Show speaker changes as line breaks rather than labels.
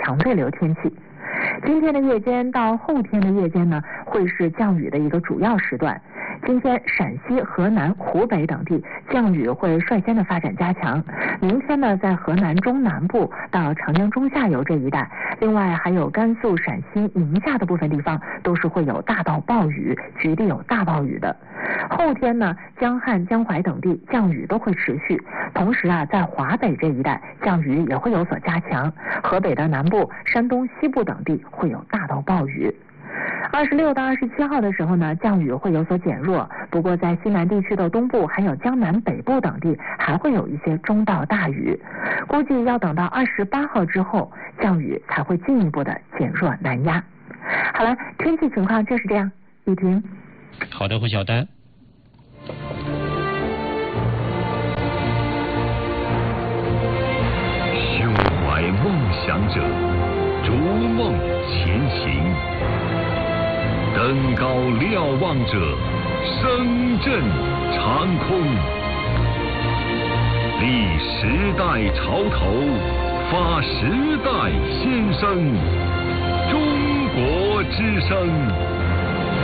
强对流天气。今天的夜间到后天的夜间呢，会是降雨的一个主要时段。今天陕西、河南、湖北等地降雨会率先的发展加强。明天呢，在河南中南部到长江中下游这一带，另外还有甘肃、陕西、宁夏的部分地方都是会有大到暴雨，局地有大暴雨的。后天呢，江汉、江淮等地降雨都会持续，同时啊，在华北这一带降雨也会有所加强。河北的南部、山东西部等地会有大到暴雨。26到27号的时候呢，降雨会有所减弱，不过在西南地区的东部还有江南北部等地还会有一些中到大雨，估计要等到28号之后，降雨才会进一步的减弱南压。好了，天气情况就是这样，雨婷。
好的，胡晓丹。
胸怀梦想者，逐梦前行。登高瞭望者，声震长空。立时代潮头，发时代先声。中国之声。